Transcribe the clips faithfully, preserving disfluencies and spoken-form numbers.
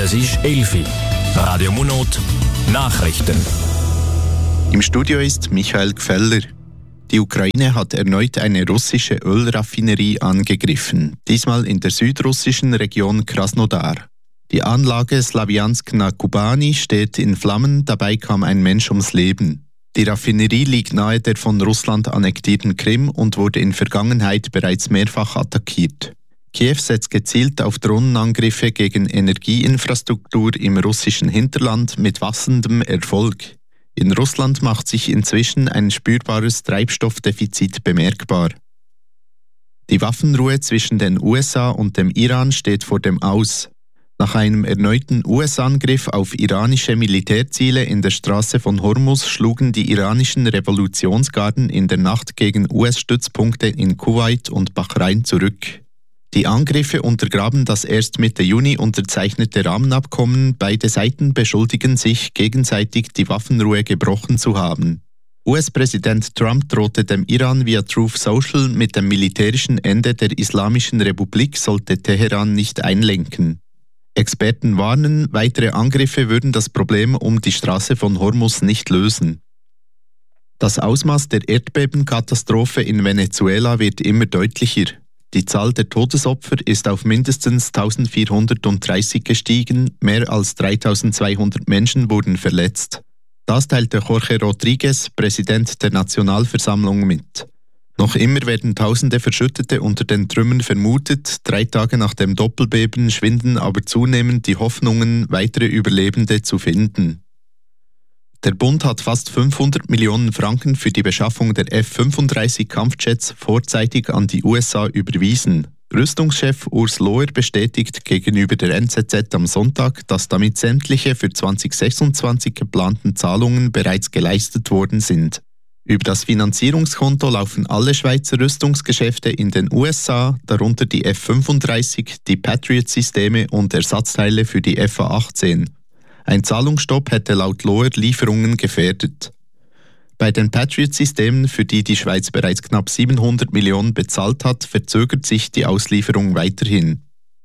Es ist elf Uhr. Radio Monot, Nachrichten. Im Studio ist Michael Gfeller. Die Ukraine hat erneut eine russische Ölraffinerie angegriffen, diesmal in der südrussischen Region Krasnodar. Die Anlage Slawiansk na Kubani steht in Flammen, dabei kam ein Mensch ums Leben. Die Raffinerie liegt nahe der von Russland annektierten Krim und wurde in Vergangenheit bereits mehrfach attackiert. Kiew setzt gezielt auf Drohnenangriffe gegen Energieinfrastruktur im russischen Hinterland mit wachsendem Erfolg. In Russland macht sich inzwischen ein spürbares Treibstoffdefizit bemerkbar. Die Waffenruhe zwischen den U S A und dem Iran steht vor dem Aus. Nach einem erneuten U S-Angriff auf iranische Militärziele in der Straße von Hormuz schlugen die iranischen Revolutionsgarden in der Nacht gegen U S-Stützpunkte in Kuwait und Bahrain zurück. Die Angriffe untergraben das erst Mitte Juni unterzeichnete Rahmenabkommen. Beide Seiten beschuldigen sich, gegenseitig die Waffenruhe gebrochen zu haben. U S-Präsident Trump drohte dem Iran via Truth Social mit dem militärischen Ende der Islamischen Republik, sollte Teheran nicht einlenken. Experten warnen, weitere Angriffe würden das Problem um die Straße von Hormuz nicht lösen. Das Ausmaß der Erdbebenkatastrophe in Venezuela wird immer deutlicher. Die Zahl der Todesopfer ist auf mindestens eintausendvierhundertdreißig gestiegen, mehr als dreitausendzweihundert Menschen wurden verletzt. Das teilte Jorge Rodriguez, Präsident der Nationalversammlung, mit. Noch immer werden Tausende Verschüttete unter den Trümmern vermutet, drei Tage nach dem Doppelbeben schwinden aber zunehmend die Hoffnungen, weitere Überlebende zu finden. Der Bund hat fast fünfhundert Millionen Franken für die Beschaffung der F fünfunddreißig Kampfjets vorzeitig an die U S A überwiesen. Rüstungschef Urs Lohr bestätigt gegenüber der N Z Z am Sonntag, dass damit sämtliche für zwanzig sechsundzwanzig geplanten Zahlungen bereits geleistet worden sind. Über das Finanzierungskonto laufen alle Schweizer Rüstungsgeschäfte in den U S A, darunter die F fünfunddreißig, die Patriot-Systeme und Ersatzteile für die F A achtzehn. Ein Zahlungsstopp hätte laut Lohr Lieferungen gefährdet. Bei den Patriot-Systemen, für die die Schweiz bereits knapp siebenhundert Millionen bezahlt hat, verzögert sich die Auslieferung weiterhin.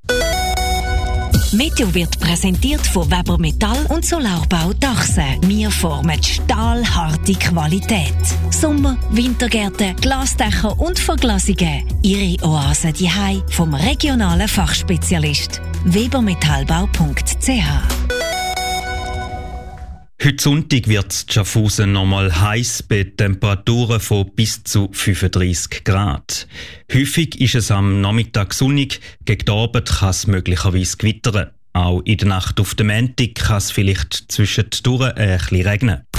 Meteo wird präsentiert von Weber Metall und Solarbau Dachse. Wir formen stahlharte Qualität. Sommer-, Wintergärten, Glasdächer und Verglasungen. Ihre Oase daheim vom regionalen Fachspezialist. webermetallbau punkt c h. Heute Sonntag wird es in Schaffhausen nochmal heiß bei Temperaturen von bis zu fünfunddreissig Grad. Häufig ist es am Nachmittag sonnig, gegen den Abend kann es möglicherweise gewittern. Auch in der Nacht auf den Montag kann es vielleicht zwischendurch ein bisschen regnen.